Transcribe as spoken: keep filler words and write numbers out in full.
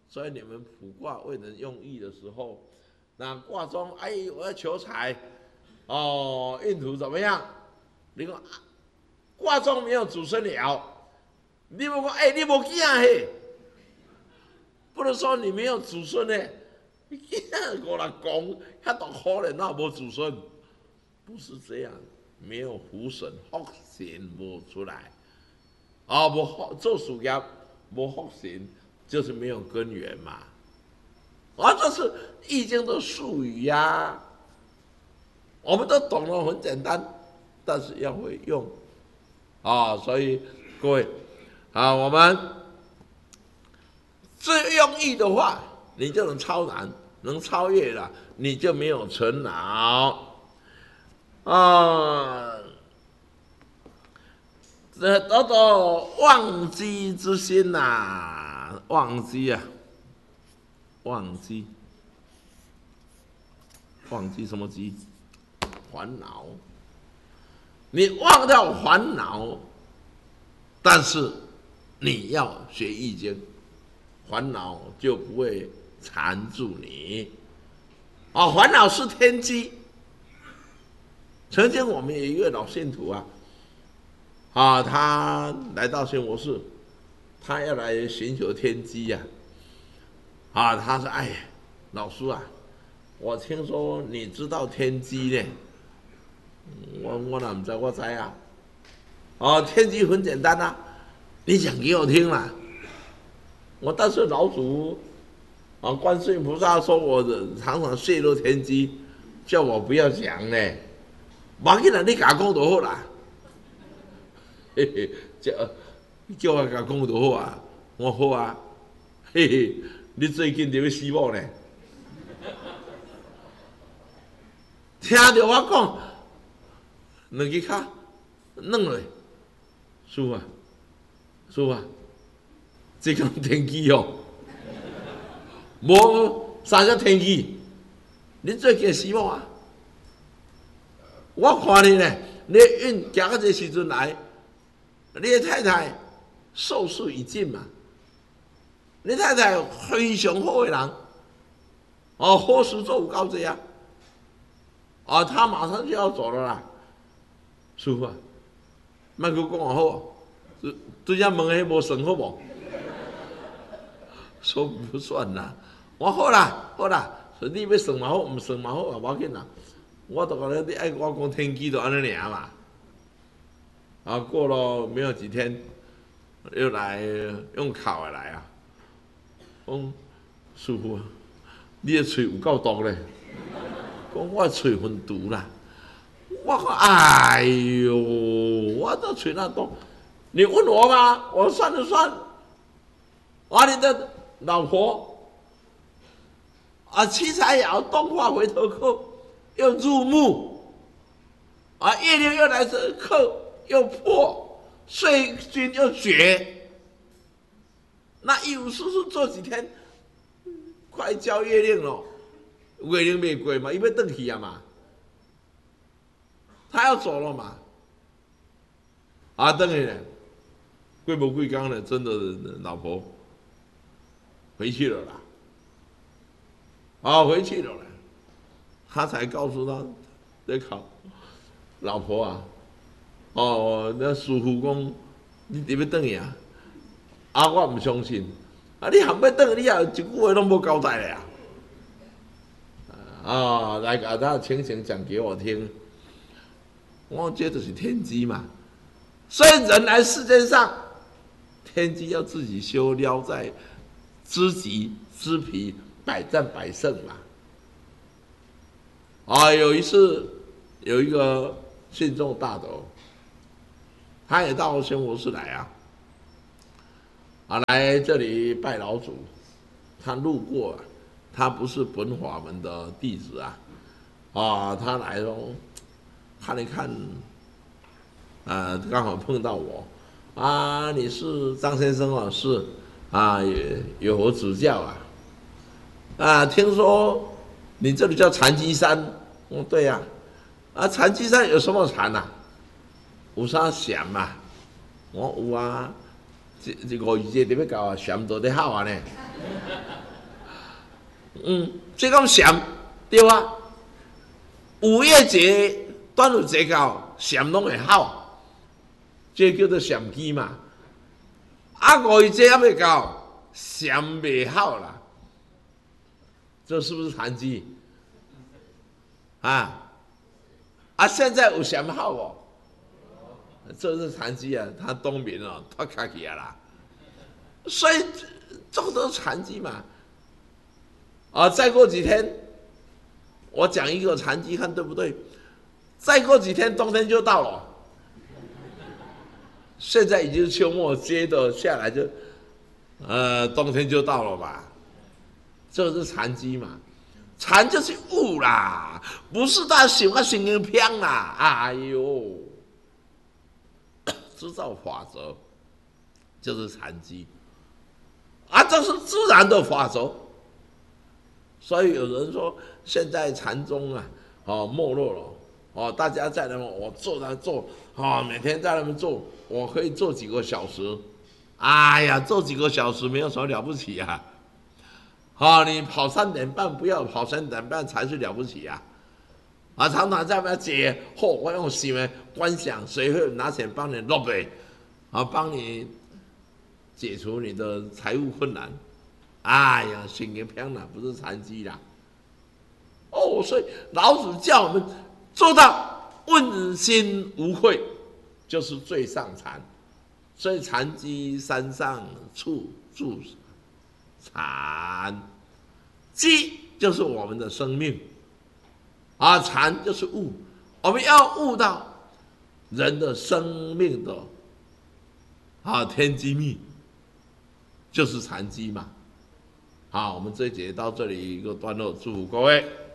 所以你们卜卦为人用意的时候，那卦中哎我要求财，哦运途怎么样？你讲卦中没有祖孙爻，你不讲哎你无囝嘿，不能说你没有祖孙呢。你囝五六公，遐多可怜，那无祖孙，不是这样，没有福神福神无出来，啊、哦，无做事业无福神，就是没有根源嘛。啊，这是易经的术语呀、啊，我们都懂了，很简单，但是要会用啊、哦，所以各位啊，我们最用意的话，你就能超然。能超越了，你就没有尘恼啊！这得到忘机之心呐、啊，忘机啊，忘机，忘记什么机？烦恼。你忘掉烦恼，但是你要学易经，烦恼就不会缠住你，哦，烦恼是天机。曾经我们有一位老信徒啊，啊，他来到新佛寺，他要来寻求天机呀、啊，啊，他说：“哎，老师啊，我听说你知道天机呢，我我哪不知道，我知啊，哦，天机很简单啊，你讲给我听啦。我但是老祖。”啊，观世音菩萨说我常常泄露天机，叫我不要讲呢。无紧啦，你甲讲就好啦。嘿嘿，叫叫我甲讲就好啊，我好啊。嘿嘿，你最近就要死某呢？听着我讲，两只脚软落，师父啊，师父啊，这讲天机哦。无三只天机，你最近死某啊？我看你呢，你运行到这时阵来，你的太太寿数已尽嘛？你太太非常好的人，哦，好事做有够多啊！啊，他马上就要走了啦，师父啊，莫佮讲我好，对遐问迄无算好无？说不算啦。我好啦，好啦，你要算嘛好，唔算嘛好啊，无要紧啦。我都讲你爱我讲天机就安尼尔嘛。啊，过了没有几天，又来用考的来啊。讲师傅，你的嘴有够毒咧。讲我嘴很毒啦。我讲哎呦，我这嘴那毒，你问我吗？我算了算。啊，你的老婆。啊，七彩爻动化回头客又入木，啊，月令又来这克又破，岁君又绝。那一五叔叔做几天，快交月令了，月令没过嘛，因为回去啊嘛，他要走了嘛，啊，回去呢，过无几天呢，真的老婆回去了啦。啊，回去了呢，他才告诉他，在考老婆啊，哦，那师傅讲你得要回去啊，啊，我唔相信，啊，你含要回去，你也一句话拢无交代咧啊，啊，来把他的情形讲给我听，我觉得是天机嘛，所以人来世间上，天机要自己修，撩在知己知彼。百战百胜嘛！啊，有一次有一个信众大德，他也到仙佛寺来啊，啊，来这里拜老祖。他路过，他不是本法门的弟子啊，啊，他来了，看一看，啊，刚好碰到我，啊，你是张先生啊？是啊，也有何指教啊？啊，听说你这里叫禅机山，哦，对呀、啊，啊，禅机山有什么禅啊？有啥禅嘛？我有啊，这这五字节你要教啊，禅都在好啊呢。 嗯，这讲禅对啊。五月节、端午节到，禅拢会好，这叫做禅机嘛。啊，五月节还没到，禅未好啦，这是不是禅机？啊啊！现在有禅好哦，这是禅机啊，他冬眠哦，他卡起来啦，所以这都是禅机嘛。啊，再过几天，我讲一个禅机，看对不对？再过几天，冬天就到了。现在已经是秋末，接着下来就，呃，冬天就到了嘛。这是禅机嘛？禅就是悟啦，不是他想啊心情偏啦。哎呦，制造法则就是禅机啊，这是自然的法则。所以有人说，现在禅宗啊，哦没落了，哦大家在那么我做那做，哦每天在那边做，我可以做几个小时，哎呀，做几个小时没有什么了不起啊。好、哦，你跑三点半不要跑三点半才是了不起啊！啊，常常在那解惑，我用心的观想，谁会拿钱帮你落背，啊，帮你解除你的财务困难。哎呀，心灵偏了，不是禅机啦。哦，所以老子叫我们做到问心无愧，就是最上禅。所以禅机山上处住禅，机就是我们的生命，啊，禅就是悟，我们要悟到人的生命的啊天机密，就是禅机嘛。好，我们这一节到这里一个段落，祝福各位。